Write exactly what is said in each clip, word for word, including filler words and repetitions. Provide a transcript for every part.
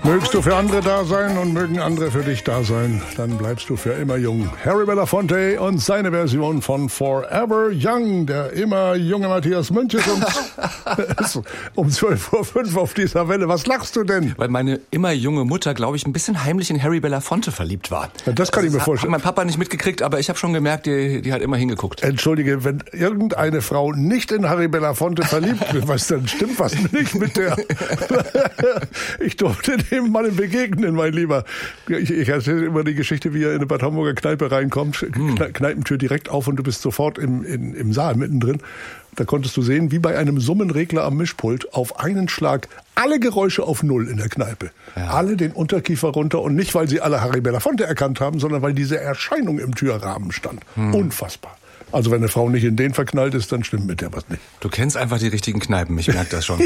Mögst du für andere da sein und mögen andere für dich da sein, dann bleibst du für immer jung. Harry Belafonte und seine Version von Forever Young, der immer junge Matthias Münch ist um, um zwölf Uhr fünf auf dieser Welle. Was lachst du denn? Weil meine immer junge Mutter, glaube ich, ein bisschen heimlich in Harry Belafonte verliebt war. Ja, das kann also, ich mir vorstellen. Hat mein Papa nicht mitgekriegt, aber ich habe schon gemerkt, die, die hat immer hingeguckt. Entschuldige, wenn irgendeine Frau nicht in Harry Belafonte verliebt wird, was dann stimmt was nicht mit der. Ich durfte dem Mann begegnen, mein Lieber. Ich, ich erzähle immer die Geschichte, wie er in eine Bad Homburger Kneipe reinkommt, hm. Kneipentür direkt auf und du bist sofort im, in, im Saal mittendrin. Da konntest du sehen, wie bei einem Summenregler am Mischpult, auf einen Schlag alle Geräusche auf Null in der Kneipe. Ja. Alle den Unterkiefer runter und nicht, weil sie alle Harry Belafonte erkannt haben, sondern weil diese Erscheinung im Türrahmen stand. Hm. Unfassbar. Also wenn eine Frau nicht in den verknallt ist, dann stimmt mit der was nicht. Du kennst einfach die richtigen Kneipen, ich merke das schon.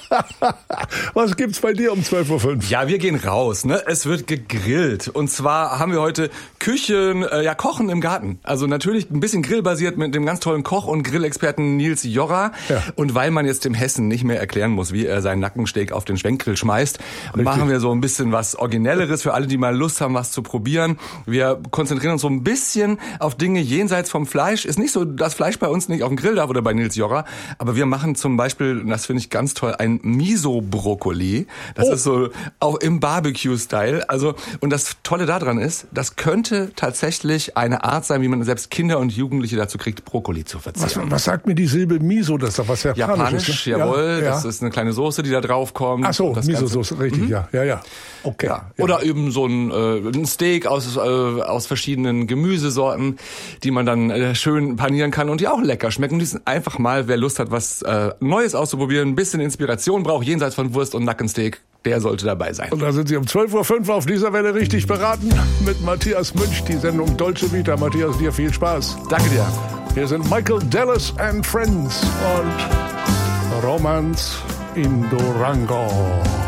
Was gibt's bei dir um zwölf Uhr fünf? Ja, wir gehen raus, ne? Es wird gegrillt. Und zwar haben wir heute Küchen, äh, ja, Kochen im Garten. Also natürlich ein bisschen grillbasiert mit dem ganz tollen Koch und Grillexperten Nils Jorra. Ja. Und weil man jetzt dem Hessen nicht mehr erklären muss, wie er seinen Nackensteak auf den Schwenkgrill schmeißt, Richtig. machen wir so ein bisschen was Originelleres für alle, die mal Lust haben, was zu probieren. Wir konzentrieren uns so ein bisschen auf Dinge jenseits vom Fleisch. Ist nicht so, dass Fleisch bei uns nicht auf dem Grill darf oder bei Nils Jorra, aber wir machen zum Beispiel, das finde ich ganz toll, ein Miso-Brokkoli. Das oh. ist so auch im Barbecue-Style. Also, und das Tolle daran ist, das könnte tatsächlich eine Art sein, wie man selbst Kinder und Jugendliche dazu kriegt, Brokkoli zu verzehren. Was, was sagt mir die Silbe Miso? Das ist doch was Japanisches. Japanisch, ne? jawohl. Ja, das ja. ist eine kleine Soße, die da drauf kommt. Ach so, Miso-Soße, richtig, mhm. ja, ja, ja. Okay. Ja. Oder ja. eben so ein, äh, ein Steak aus, äh, aus verschiedenen Gemüsesorten, die man dann äh, schön panieren kann und die auch lecker schmecken. Und die sind einfach mal, wer Lust hat, was äh, Neues auszuprobieren, ein bisschen Inspiration braucht, jenseits von Wurst und Nackensteak, der sollte dabei sein. Und da sind Sie um zwölf Uhr fünf auf dieser Welle richtig beraten mit Matthias Münch, die Sendung Dolce Vita. Matthias, dir viel Spaß. Danke dir. Hier sind Michael Dallas and Friends und Romance in Durango.